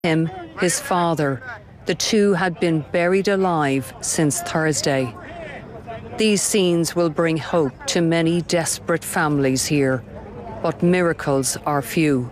Him, his father. The two had been buried alive since Thursday. These scenes will bring hope to many desperate families here, but miracles are few.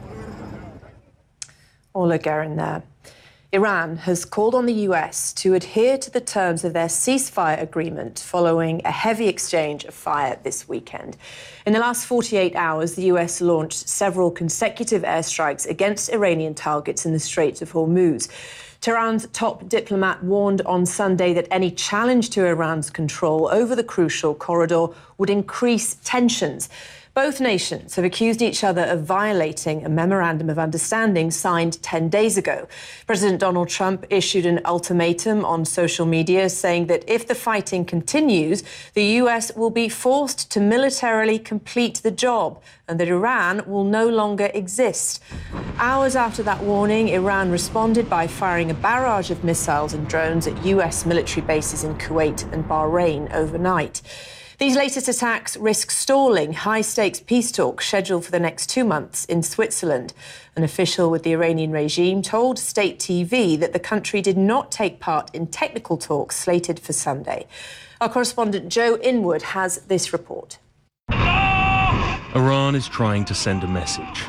Ola Guerin there. Iran has called on the US to adhere to the terms of their ceasefire agreement following a heavy exchange of fire this weekend. In the last 48 hours, the US launched several consecutive airstrikes against Iranian targets in the Straits of Hormuz. Tehran's top diplomat warned on Sunday that any challenge to Iran's control over the crucial corridor would increase tensions. Both nations have accused each other of violating a memorandum of understanding signed 10 days ago. President Donald Trump issued an ultimatum on social media saying that if the fighting continues, the US will be forced to militarily complete the job and that Iran will no longer exist. Hours after that warning, Iran responded by firing a barrage of missiles and drones at US military bases in Kuwait and Bahrain overnight. These latest attacks risk stalling high-stakes peace talks scheduled for the next 2 months in Switzerland. An official with the Iranian regime told State TV that the country did not take part in technical talks slated for Sunday. Our correspondent Joe Inwood has this report. Iran is trying to send a message.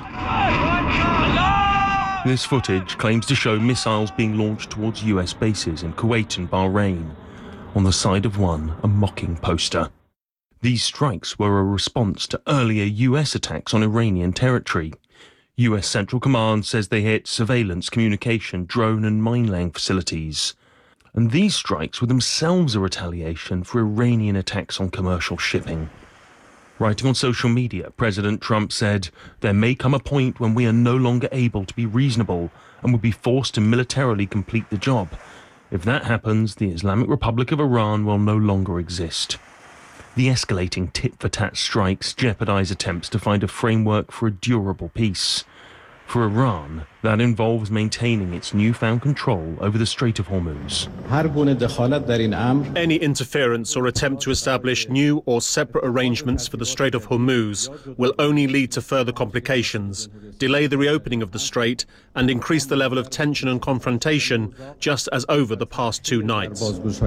This footage claims to show missiles being launched towards US bases in Kuwait and Bahrain. On the side of one, a mocking poster. These strikes were a response to earlier US attacks on Iranian territory. US Central Command says they hit surveillance, communication, drone and mine-laying facilities. And these strikes were themselves a retaliation for Iranian attacks on commercial shipping. Writing on social media, President Trump said, "There may come a point when we are no longer able to be reasonable and will be forced to militarily complete the job. If that happens, the Islamic Republic of Iran will no longer exist." The escalating tit-for-tat strikes jeopardize attempts to find a framework for a durable peace. For Iran, that involves maintaining its newfound control over the Strait of Hormuz. Any interference or attempt to establish new or separate arrangements for the Strait of Hormuz will only lead to further complications, delay the reopening of the strait, and increase the level of tension and confrontation, just as over the past 2 nights.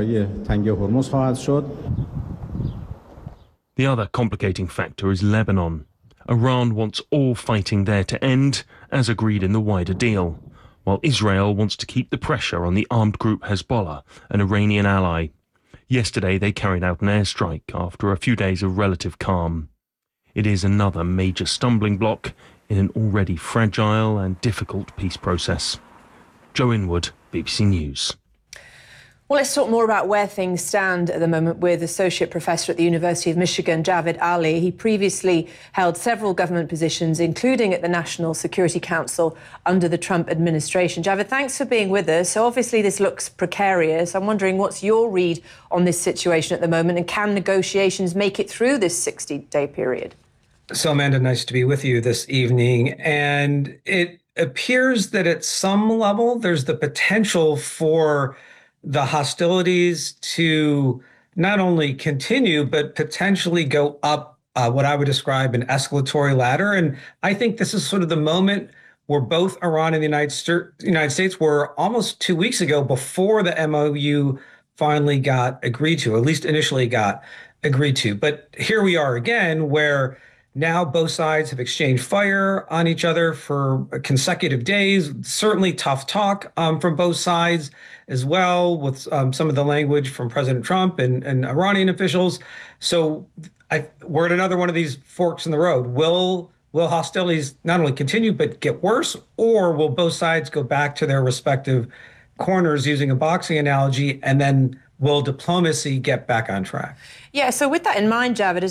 The other complicating factor is Lebanon. Iran wants all fighting there to end, as agreed in the wider deal, while Israel wants to keep the pressure on the armed group Hezbollah, an Iranian ally. Yesterday, they carried out an airstrike after a few days of relative calm. It is another major stumbling block in an already fragile and difficult peace process. Joe Inwood, BBC News. Well, let's talk more about where things stand at the moment with Associate Professor at the University of Michigan, Javed Ali. He previously held several government positions, including at the National Security Council under the Trump administration. Javed, thanks for being with us. So obviously this looks precarious. I'm wondering what's your read on this situation at the moment, and can negotiations make it through this 60-day period? So, Amanda, nice to be with you this evening. And it appears that at some level there's the potential for the hostilities to not only continue, but potentially go up what I would describe an escalatory ladder. And I think this is sort of the moment where both Iran and the United States were almost 2 weeks ago, before the MOU finally got agreed to, or at least initially got agreed to. But here we are again, where now both sides have exchanged fire on each other for consecutive days. Certainly tough talk from both sides as well, with some of the language from President Trump and Iranian officials. So we're at another one of these forks in the road. Will hostilities not only continue, but get worse? Or will both sides go back to their respective corners, using a boxing analogy, and then will diplomacy get back on track? Yeah, so with that in mind, Javed,